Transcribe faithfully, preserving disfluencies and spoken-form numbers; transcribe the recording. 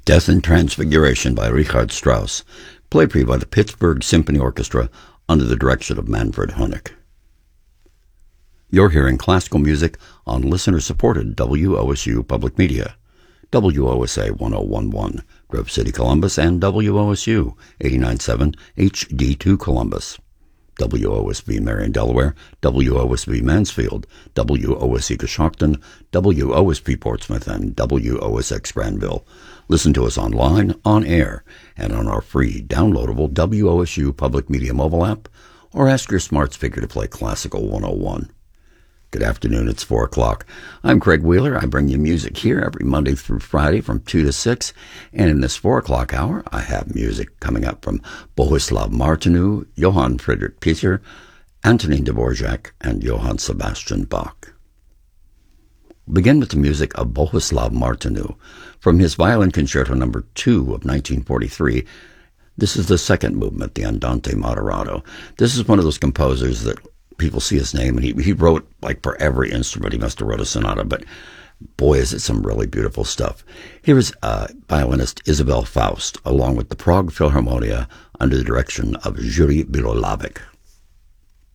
Death and Transfiguration by Richard Strauss, played for you by the Pittsburgh Symphony Orchestra under the direction of Manfred Honeck. You're hearing classical music on listener-supported W O S U Public Media, W O S A one oh one point one, Grove City, Columbus, and W O S U eighty-nine point seven H D two Columbus, W O S B Marion, Delaware, W O S B Mansfield, W O S E Coshocton, W O S P Portsmouth, and W O S X Granville. Listen to us online, on air, and on our free downloadable W O S U Public Media mobile app, or ask your smart speaker to play Classical one oh one. Good afternoon, it's four o'clock. I'm Craig Wheeler. I bring you music here every Monday through Friday from two to six, and in this four o'clock hour, I have music coming up from Bohuslav Martinu, Johann Friedrich Peter, Antonin Dvorak, and Johann Sebastian Bach. We'll begin with the music of Bohuslav Martinu from his Violin Concerto number two of nineteen forty-three. This is the second movement, the Andante Moderato. This is one of those composers that people see his name, and he, he wrote, like, for every instrument. He must have wrote a sonata, but boy, is it some really beautiful stuff. Here is uh, violinist Isabel Faust, along with the Prague Philharmonia under the direction of Yuri Bilolavik.